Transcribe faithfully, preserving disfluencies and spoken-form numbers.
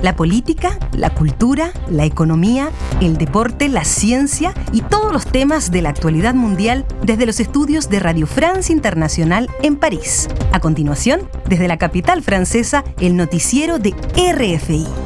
La política, la cultura, la economía, el deporte, la ciencia y todos los temas de la actualidad mundial desde los estudios de Radio France Internacional en París. A continuación, desde la capital francesa, el noticiero de R F I.